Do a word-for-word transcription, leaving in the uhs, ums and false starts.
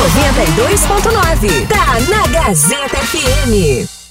noventa e dois ponto nove. Tá na Gazeta F M.